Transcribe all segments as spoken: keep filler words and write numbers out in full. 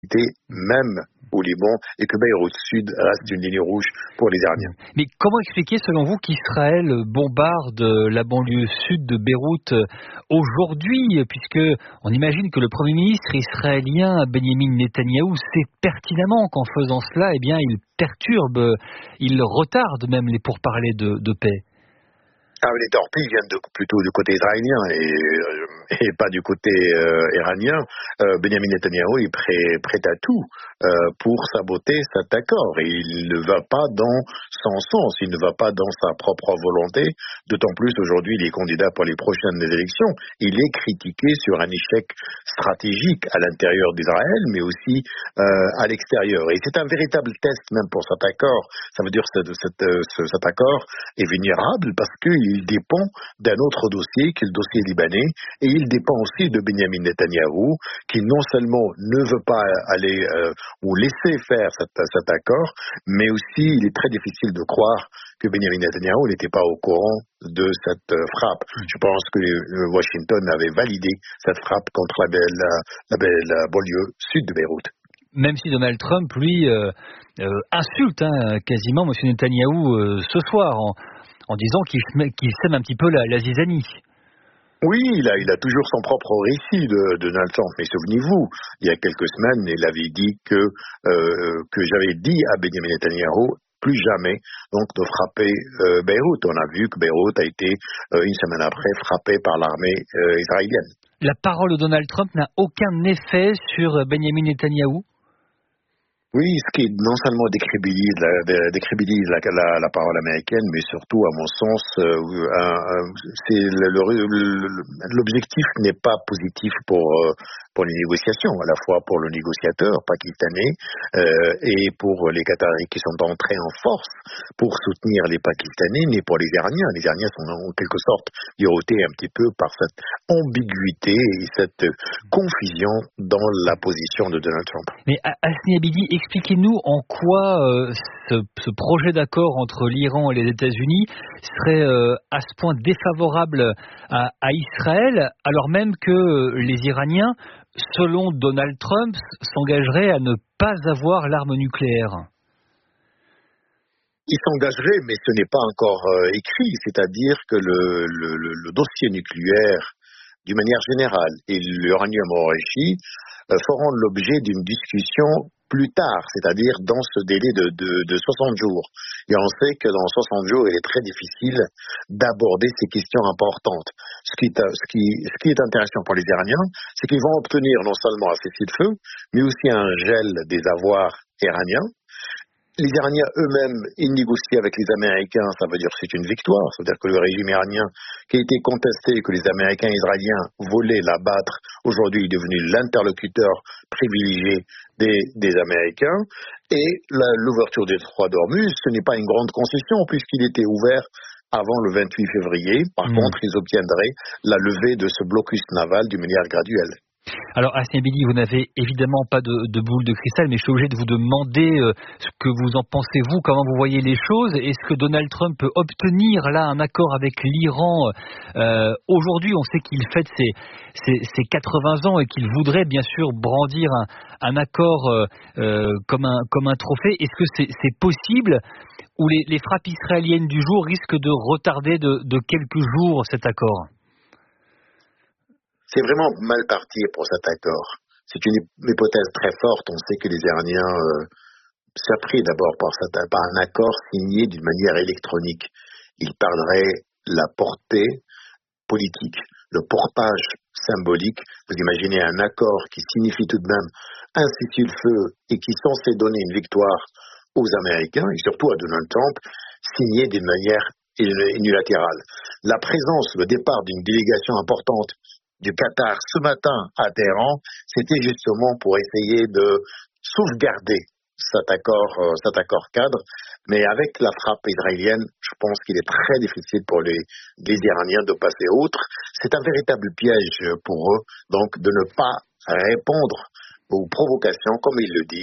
sécurité, même au Liban, et que Beyrouth Sud reste une ligne rouge pour les Iraniens. Mais comment expliquer, selon vous, qu'Israël bombarde la banlieue sud de Beyrouth aujourd'hui, puisque on imagine que le Premier ministre israélien Benjamin Netanyahou sait pertinemment qu'en faisant cela, eh bien, il perturbe, il retarde même les pourparlers de, de paix. Ah, les torpilles viennent de, plutôt du côté israélien et, euh, et pas du côté euh, iranien. Euh, Benjamin Netanyahou est prêt, prêt à tout euh, pour saboter cet accord. Et il ne va pas dans son sens, il ne va pas dans sa propre volonté. D'autant plus aujourd'hui, il est candidat pour les prochaines élections. Il est critiqué sur un échec stratégique à l'intérieur d'Israël, mais aussi euh, à l'extérieur. Et c'est un véritable test même pour cet accord. Ça veut dire que cet, cet, cet, cet accord est vulnérable parce que il dépend d'un autre dossier, qui est le dossier libanais, et il dépend aussi de Benjamin Netanyahou, qui non seulement ne veut pas aller euh, ou laisser faire cet, cet accord, mais aussi il est très difficile de croire que Benjamin Netanyahou n'était pas au courant de cette euh, frappe. Je pense que euh, Washington avait validé cette frappe contre la, belle, la, belle, la banlieue sud de Beyrouth. Même si Donald Trump, lui, euh, euh, insulte hein, quasiment M. Netanyahou euh, ce soir, en en disant qu'il, qu'il sème un petit peu la, la zizanie. Oui, il a, il a toujours son propre récit de, de Donald Trump. Mais souvenez-vous, il y a quelques semaines, il avait dit que, euh, que j'avais dit à Benjamin Netanyahou plus jamais donc de frapper euh, Beyrouth. On a vu que Beyrouth a été, euh, une semaine après, frappé par l'armée euh, israélienne. La parole de Donald Trump n'a aucun effet sur Benjamin Netanyahou? Oui, ce qui non seulement décrédibilise la, décrédibilise la, la, la parole américaine, mais surtout, à mon sens, euh, un, un, c'est le, le, l'objectif n'est pas positif pour euh, pour les négociations, à la fois pour le négociateur pakistanais euh, et pour les Qataris qui sont entrés en force pour soutenir les Pakistanais, mais pour les Iraniens. Les Iraniens sont en quelque sorte irrités un petit peu par cette ambiguïté et cette confusion dans la position de Donald Trump. Mais Hasni Abidi, expliquez-nous en quoi euh, ce, ce projet d'accord entre l'Iran et les États-Unis serait euh, à ce point défavorable à, à Israël, alors même que euh, les Iraniens, selon Donald Trump, s'engageraient à ne pas avoir l'arme nucléaire. Il s'engagerait, mais ce n'est pas encore euh, écrit, c'est-à-dire que le, le, le, le dossier nucléaire, d'une manière générale, et l'uranium enrichi euh, feront l'objet d'une discussion plus tard, c'est-à-dire dans ce délai de, de, de soixante jours. Et on sait que dans soixante jours, il est très difficile d'aborder ces questions importantes. Ce qui est, ce qui, ce qui est intéressant pour les Iraniens, c'est qu'ils vont obtenir non seulement un cessez-le-feu, mais aussi un gel des avoirs iraniens. Les Iraniens eux-mêmes, ils négocient avec les Américains, ça veut dire que c'est une victoire, c'est-à-dire que le régime iranien qui a été contesté, que les Américains et Israéliens voulaient l'abattre, aujourd'hui est devenu l'interlocuteur privilégié des, des Américains. Et la, l'ouverture des trois d'Ormuz, ce n'est pas une grande concession puisqu'il était ouvert avant le vingt-huit février. Par mmh. contre, ils obtiendraient la levée de ce blocus naval d'une manière graduelle. Alors, Hasni Abidi, vous n'avez évidemment pas de, de boule de cristal, mais je suis obligé de vous demander euh, ce que vous en pensez, vous, comment vous voyez les choses. Est-ce que Donald Trump peut obtenir là un accord avec l'Iran euh, aujourd'hui? On sait qu'il fête ses, ses, ses quatre-vingts ans et qu'il voudrait bien sûr brandir un, un accord euh, euh, comme, un, comme un trophée. Est-ce que c'est, c'est possible, ou les, les frappes israéliennes du jour risquent de retarder de, de quelques jours cet accord? C'est vraiment mal parti pour cet accord. C'est une hypothèse très forte. On sait que les Iraniens euh, s'apprient d'abord par, cet, par un accord signé d'une manière électronique. Ils perdraient la portée politique, le portage symbolique. Vous imaginez un accord qui signifie tout de même un cessez-le-feu et qui est censé donner une victoire aux Américains et surtout à Donald Trump, signé d'une manière unilatérale. La présence, le départ d'une délégation importante du Qatar ce matin à Téhéran, c'était justement pour essayer de sauvegarder cet accord, euh, cet accord cadre. Mais avec la frappe israélienne, je pense qu'il est très difficile pour les, les Iraniens de passer outre. C'est un véritable piège pour eux, donc de ne pas répondre aux provocations, comme ils le disent,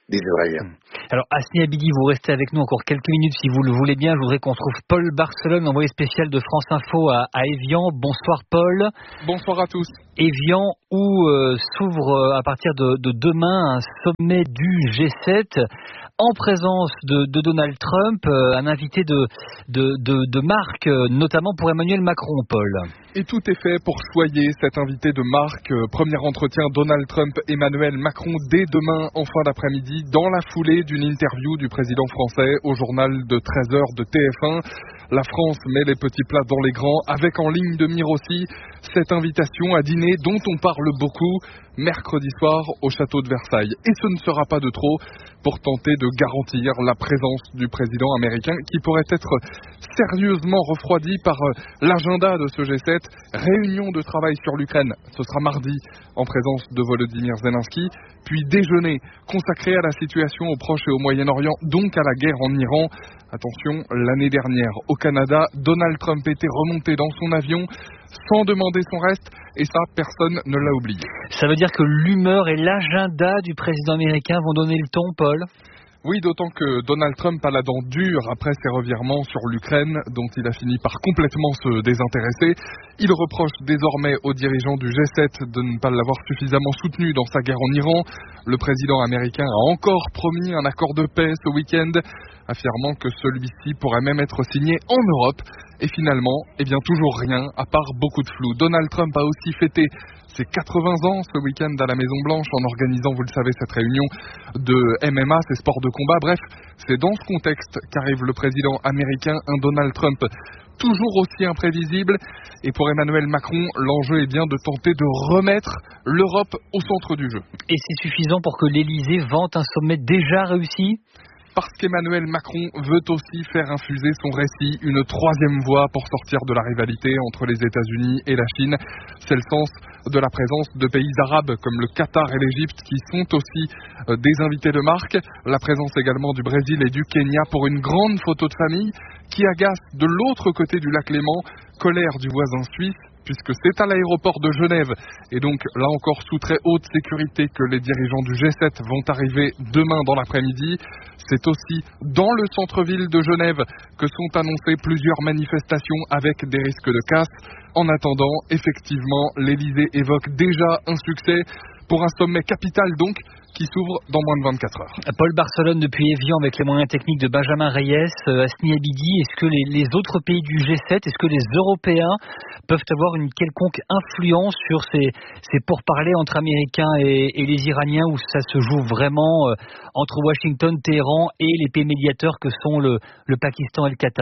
des Israéliens. Alors, Hasni Abidi, vous restez avec nous encore quelques minutes si vous le voulez bien. Je voudrais qu'on trouve Paul Barcelone, envoyé spécial de France Info à, à Évian. Bonsoir Paul. Bonsoir à tous. Évian où euh, s'ouvre euh, à partir de, de demain un sommet du G sept en présence de, de Donald Trump, euh, un invité de, de, de, de marque, euh, notamment pour Emmanuel Macron, Paul. Et tout est fait pour choyer cet invité de marque. Euh, premier entretien Donald Trump-Emmanuel Macron dès demain en fin d'après-midi, dans la foulée d'une interview du président français au journal de treize heures de T F un. La France met les petits plats dans les grands, avec en ligne de mire aussi cette invitation à dîner dont on parle beaucoup mercredi soir au château de Versailles. Et ce ne sera pas de trop pour tenter de garantir la présence du président américain qui pourrait être sérieusement refroidi par l'agenda de ce G sept. Réunion de travail sur l'Ukraine, ce sera mardi en présence de Volodymyr Zelensky, puis déjeuner consacré à la situation au Proche et au Moyen-Orient, donc à la guerre en Iran. Attention, l'année dernière au Canada, Donald Trump était remonté dans son avion sans demander son reste, et ça, personne ne l'a oublié. Ça veut dire que l'humeur et l'agenda du président américain vont donner le ton, Paul ? Oui, d'autant que Donald Trump a la dent dure après ses revirements sur l'Ukraine, dont il a fini par complètement se désintéresser. Il reproche désormais aux dirigeants du G sept de ne pas l'avoir suffisamment soutenu dans sa guerre en Iran. Le président américain a encore promis un accord de paix ce week-end, affirmant que celui-ci pourrait même être signé en Europe. Et finalement, eh bien toujours rien, à part beaucoup de flou. Donald Trump a aussi fêté ses quatre-vingts ans ce week-end à la Maison-Blanche en organisant, vous le savez, cette réunion de M M A, ces sports de combat. Bref, c'est dans ce contexte qu'arrive le président américain, un Donald Trump toujours aussi imprévisible. Et pour Emmanuel Macron, l'enjeu est bien de tenter de remettre l'Europe au centre du jeu. Et c'est suffisant pour que l'Élysée vante un sommet déjà réussi ? Parce qu'Emmanuel Macron veut aussi faire infuser son récit, une troisième voie pour sortir de la rivalité entre les États-Unis et la Chine. C'est le sens de la présence de pays arabes comme le Qatar et l'Égypte qui sont aussi des invités de marque. La présence également du Brésil et du Kenya pour une grande photo de famille qui agace de l'autre côté du lac Léman, colère du voisin suisse, puisque c'est à l'aéroport de Genève, et donc là encore sous très haute sécurité, que les dirigeants du G sept vont arriver demain dans l'après-midi. C'est aussi dans le centre-ville de Genève que sont annoncées plusieurs manifestations avec des risques de casse. En attendant, effectivement, l'Élysée évoque déjà un succès pour un sommet capital donc, qui s'ouvre dans moins de vingt-quatre heures. Paul Barcelone depuis Évian avec les moyens techniques de Benjamin Reyes, euh, Hasni Abidi. Est-ce que les, les autres pays du G sept, est-ce que les Européens peuvent avoir une quelconque influence sur ces, ces pourparlers entre Américains et, et les Iraniens, où ça se joue vraiment euh, entre Washington, Téhéran et les pays médiateurs que sont le, le Pakistan et le Qatar ?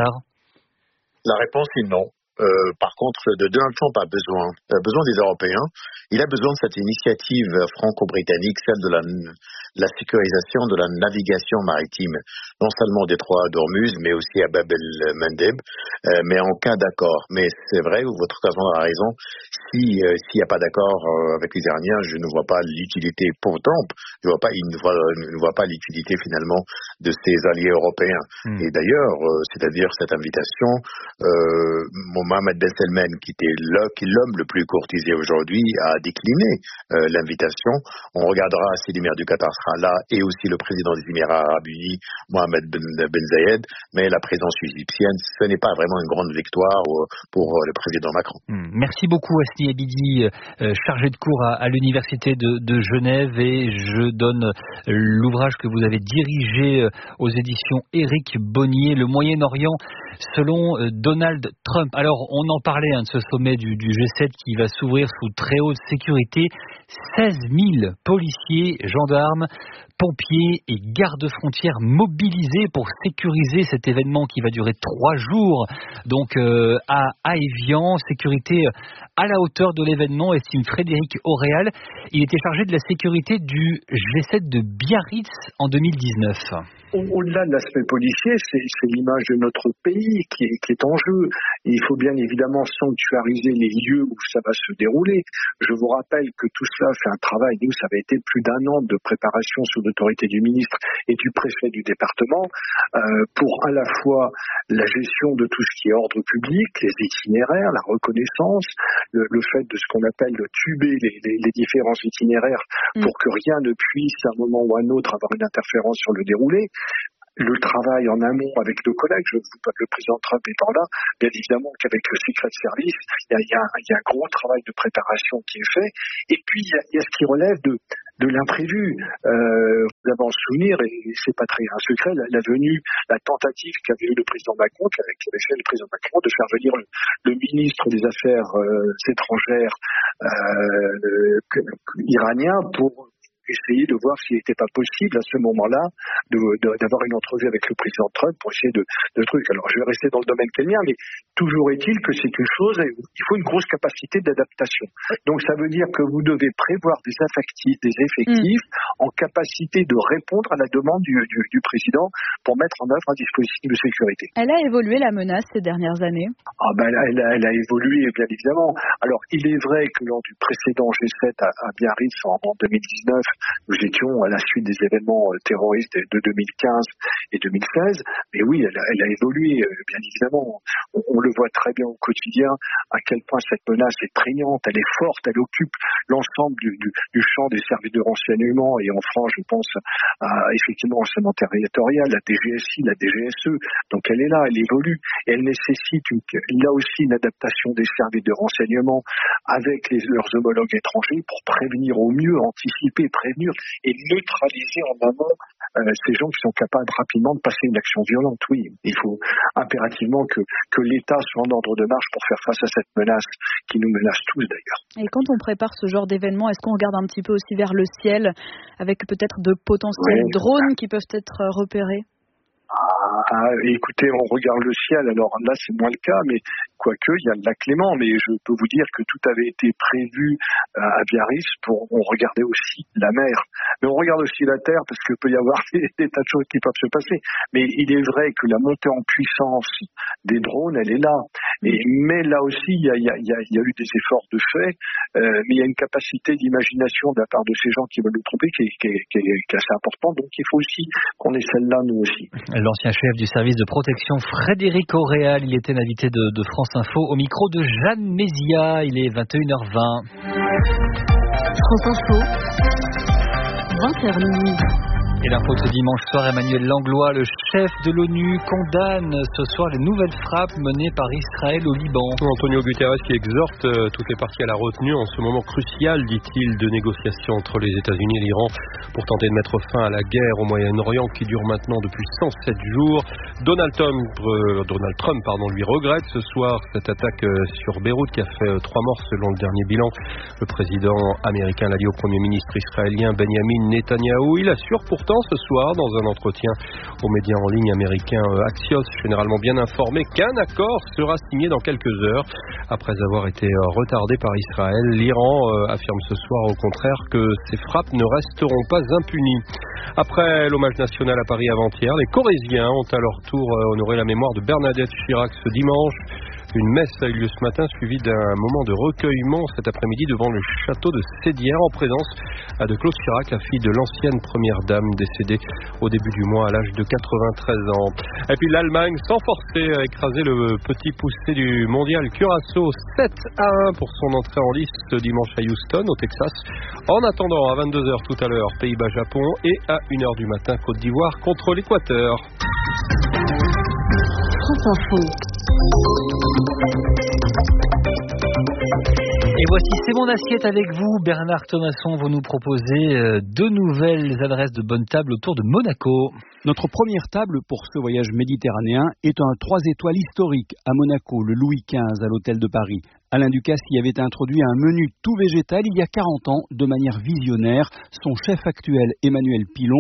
La réponse est non. Euh, par contre, de Donald Trump a besoin, a besoin des Européens. Il a besoin de cette initiative franco-britannique, celle de la, la sécurisation de la navigation maritime, non seulement au détroit d'Ormuz, mais aussi à Bab el-Mandeb, euh, mais en cas d'accord. Mais c'est vrai, votre cousin a raison, si, euh, s'il n'y a pas d'accord euh, avec les Iraniens, je ne vois pas l'utilité pour Trump, je vois pas, il ne voit, ne voit pas l'utilité finalement de ses alliés européens. Mmh. Et d'ailleurs, euh, c'est-à-dire cette invitation, euh, Mohammed Ben Salman, qui était là, qui est l'homme le plus courtisé aujourd'hui, a décliné euh, l'invitation. On regardera si l'émir du Qatar sera là et aussi le président des Émirats Arabes Unis, Mohammed Ben, ben Zayed. Mais la présence égyptienne, ce n'est pas vraiment une grande victoire euh, pour euh, le président Macron. Mmh. Merci beaucoup, Hasni Abidi, euh, chargé de cours à, à l'université de, de Genève. Et je donne l'ouvrage que vous avez dirigé aux éditions Éric Bonnier, Le Moyen-Orient selon euh, Donald Trump. Alors, on en parlait hein, de ce sommet du, du G sept qui va s'ouvrir sous très haute sécurité. seize mille policiers, gendarmes, pompiers et gardes-frontières mobilisés pour sécuriser cet événement qui va durer trois jours. Donc euh, à, à Évian, sécurité à la hauteur de l'événement, estime Frédéric Auréal. Il était chargé de la sécurité du G sept de Biarritz en deux mille dix-neuf. au-delà de l'aspect policier, c'est, c'est l'image de notre pays qui est, qui est en jeu. Et il faut bien évidemment sanctuariser les lieux où ça va se dérouler. Je vous rappelle que tout cela fait un travail. Nous, ça avait été plus d'un an de préparation sous l'autorité du ministre et du préfet du département euh, pour à la fois la gestion de tout ce qui est ordre public, les itinéraires, la reconnaissance, le, le fait de ce qu'on appelle de tuber les, les, les différents itinéraires pour que rien ne puisse à un moment ou à un autre avoir une interférence sur le déroulé. Le travail en amont avec nos collègues, je vous parle le président Trump étant là, bien évidemment qu'avec le Secret Service, il y a, il y a, il y a un gros travail de préparation qui est fait. Et puis il y a, il y a ce qui relève de, de l'imprévu. Euh, vous avez en souvenir, et c'est pas très un secret, la, la venue, la tentative qu'avait eu le président Macron, qu'avait, qu'avait fait le président Macron, de faire venir le, le ministre des Affaires euh, étrangères euh, iranien pour essayer de voir s'il n'était pas possible à ce moment-là de, de, d'avoir une entrevue avec le président Trump pour essayer de, de trucs. Alors je vais rester dans le domaine qui est le mien, mais toujours est-il que c'est une chose, il faut une grosse capacité d'adaptation. Donc ça veut dire que vous devez prévoir des effectifs, des effectifs mmh. en capacité de répondre à la demande du, du, du président pour mettre en œuvre un dispositif de sécurité. Elle a évolué la menace ces dernières années? Ah ben elle a, elle a évolué bien évidemment. Alors il est vrai que lors du précédent G sept à, à Biarritz en, en deux mille dix-neuf, nous étions à la suite des événements terroristes de deux mille quinze et deux mille seize, mais oui, elle a, elle a évolué, bien évidemment. On, on le voit très bien au quotidien, à quel point cette menace est prégnante, elle est forte, elle occupe l'ensemble du, du, du champ des services de renseignement, et en France, je pense à, effectivement, au renseignement territorial, la D G S I, la D G S E, donc elle est là, elle évolue, et elle nécessite une, là aussi une adaptation des services de renseignement avec les, leurs homologues étrangers pour prévenir au mieux, anticiper, prévenir et neutraliser en amont euh, ces gens qui sont capables rapidement de passer une action violente. Oui, il faut impérativement que, que l'État soit en ordre de marche pour faire face à cette menace qui nous menace tous d'ailleurs. Et quand on prépare ce genre d'événement, est-ce qu'on regarde un petit peu aussi vers le ciel avec peut-être de potentiels oui. drones qui peuvent être repérés? Ah, écoutez, on regarde le ciel, alors là c'est moins le cas, mais quoique il y a le lac Léman, mais je peux vous dire que tout avait été prévu à Biarritz pour, on regardait aussi la mer, mais on regarde aussi la terre parce qu'il peut y avoir des, des tas de choses qui peuvent se passer, mais il est vrai que la montée en puissance des drones, elle est là, et, mais là aussi il y a, il y a, il y a, il y a eu des efforts de fait, euh, mais il y a une capacité d'imagination de la part de ces gens qui veulent nous tromper qui, qui, qui, qui est assez importante, donc il faut aussi qu'on ait celle-là nous aussi. L'ancien chef du service de protection Frédéric Auréal, il était l'invité de, de France Info au micro de Jeanne Mézia. Il est vingt et une heures vingt. France Info, vingt heures minuit. Et l'info de ce dimanche soir, Emmanuel Langlois, le chef de l'ONU, condamne ce soir les nouvelles frappes menées par Israël au Liban. Antonio Guterres qui exhorte euh, toutes les parties à la retenue en ce moment crucial, dit-il, de négociations entre les États-Unis et l'Iran pour tenter de mettre fin à la guerre au Moyen-Orient qui dure maintenant depuis cent sept jours. Donald Trump, euh, Donald Trump pardon, lui regrette ce soir cette attaque euh, sur Beyrouth qui a fait euh, trois morts selon le dernier bilan. Le président américain l'a dit au Premier ministre israélien Benjamin Netanyahou. Il assure pourtant ce soir dans un entretien aux médias en ligne américains Axios, généralement bien informé, qu'un accord sera signé dans quelques heures. Après avoir été retardé par Israël, l'Iran affirme ce soir au contraire que ces frappes ne resteront pas impunies. Après l'hommage national à Paris avant-hier, les Corésiens ont à leur tour honoré la mémoire de Bernadette Chirac ce dimanche. Une messe a eu lieu ce matin, suivie d'un moment de recueillement cet après-midi devant le château de Sédière, en présence de Claude Chirac, la fille de l'ancienne première dame décédée au début du mois à l'âge de quatre-vingt-treize ans. Et puis l'Allemagne, sans forcer, a écrasé le petit poussé du mondial Curaçao sept à un pour son entrée en lice ce dimanche à Houston, au Texas. En attendant, à vingt-deux heures tout à l'heure, Pays-Bas-Japon, et à une heure du matin, Côte d'Ivoire contre l'Équateur. France Info. Et voici C'est mon assiette avec vous, Bernard Thomasson. Vous nous proposez deux nouvelles adresses de bonne table autour de Monaco. Notre première table pour ce voyage méditerranéen est un trois étoiles historique à Monaco, le Louis quinze à l'hôtel de Paris. Alain Ducasse y avait introduit un menu tout végétal il y a quarante ans de manière visionnaire. Son chef actuel, Emmanuel Pilon,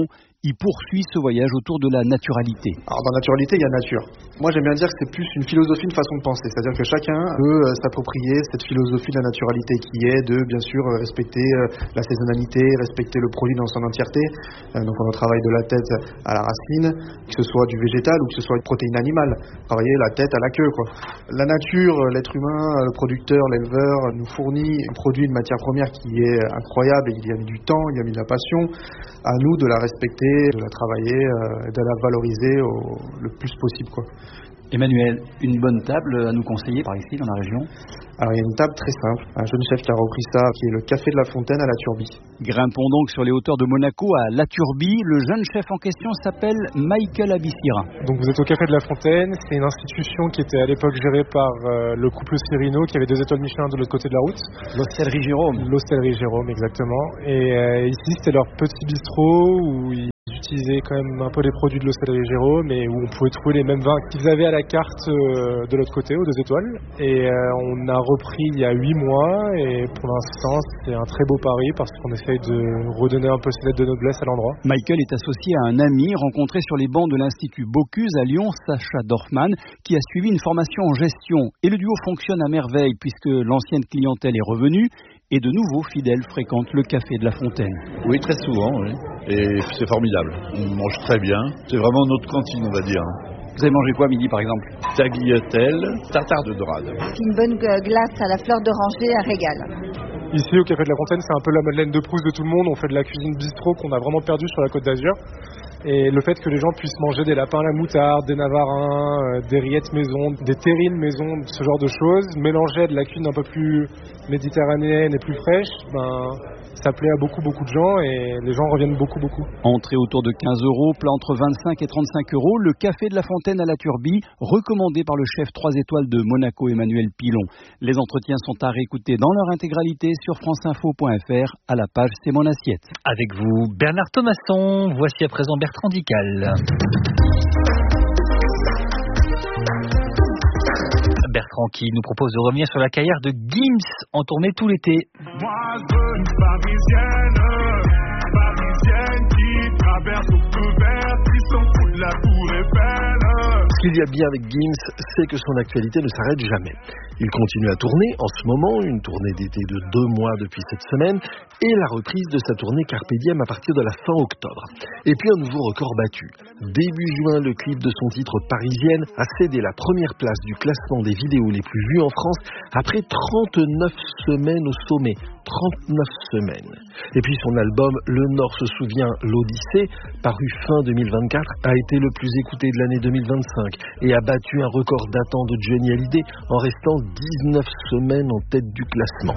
il poursuit ce voyage autour de la naturalité. Alors dans naturalité, il y a nature. Moi j'aime bien dire que c'est plus une philosophie, une façon de penser. C'est-à-dire que chacun peut euh, s'approprier cette philosophie de la naturalité qui est de bien sûr euh, respecter euh, la saisonnalité, respecter le produit dans son entièreté. Euh, donc on travaille de la tête à la racine, que ce soit du végétal ou que ce soit une protéine animale. Travailler la tête à la queue, quoi. La nature, l'être humain, le producteur, l'éleveur nous fournit un produit de matière première qui est incroyable et il y a mis du temps, il y a mis de la passion. À nous de la respecter, de la travailler, euh, de la valoriser au, le plus possible, quoi. Emmanuel, une bonne table à nous conseiller par ici dans la région? Alors il y a une table très simple, un jeune chef qui a repris ça, qui est le Café de la Fontaine à La Turbie. Grimpons donc sur les hauteurs de Monaco à La Turbie. Le jeune chef en question s'appelle Michael Abissira. Donc vous êtes au Café de la Fontaine, c'est une institution qui était à l'époque gérée par euh, le couple Cirino qui avait deux étoiles Michelin de l'autre côté de la route. L'Hostellerie Jérôme. L'Hostellerie Jérôme, exactement. Et euh, ici c'était leur petit bistrot où ils utilisaient quand même un peu les produits de l'Hostellerie Jérôme et où on pouvait trouver les mêmes vins qu'ils avaient à la carte euh, de l'autre côté, aux deux étoiles. Et euh, on a repris il y a huit mois et pour l'instant c'est un très beau pari parce qu'on essaye de redonner un peu ses lettres de noblesse à l'endroit. Michael est associé à un ami rencontré sur les bancs de l'Institut Bocuse à Lyon, Sacha Dorfman, qui a suivi une formation en gestion. Et le duo fonctionne à merveille puisque l'ancienne clientèle est revenue et de nouveaux fidèles fréquentent le Café de la Fontaine. Oui, très souvent, oui. Et c'est formidable. On mange très bien. C'est vraiment notre cantine, on va dire. Vous avez mangé quoi midi par exemple? Tagliatelle, tartare de dorade. Une bonne glace à la fleur d'oranger, un régal. Ici au Café de la Fontaine, c'est un peu la Madeleine de Proust de tout le monde. On fait de la cuisine bistrot qu'on a vraiment perdu sur la Côte d'Azur. Et le fait que les gens puissent manger des lapins à la moutarde, des navarins, euh, des rillettes maison, des terrines maison, ce genre de choses, mélangées à de la cuisine un peu plus méditerranéenne et plus fraîche, ben, ça plaît à beaucoup beaucoup de gens et les gens reviennent beaucoup beaucoup. Entrée autour de quinze euros, plat entre vingt-cinq et trente-cinq euros, le Café de la Fontaine à La Turbie, recommandé par le chef trois étoiles de Monaco Emmanuel Pilon. Les entretiens sont à réécouter dans leur intégralité sur franceinfo point f r à la page C'est mon assiette. Avec vous, Bernard Thomasson, voici à présent Bertrand Dical. Bertrand qui nous propose de revenir sur la carrière de Gims en tournée tout l'été. Moi je veux une parisienne, parisienne qui traverse au feu vert, qui s'en fout de la tour Eiffel. Ce qu'il y a bien avec Gims, c'est que son actualité ne s'arrête jamais. Il continue à tourner en ce moment, une tournée d'été de deux mois depuis cette semaine, et la reprise de sa tournée Carpe Diem à partir de la fin octobre. Et puis un nouveau record battu. Début juin, le clip de son titre Parisienne a cédé la première place du classement des vidéos les plus vues en France après trente-neuf semaines au sommet. trente-neuf semaines. Et puis son album Le Nord se souvient, l'Odyssée, paru fin deux mille vingt-quatre, a été le plus écouté de l'année deux mille vingt-cinq et a battu un record datant de Johnny Hallyday en restant dix-neuf semaines en tête du classement.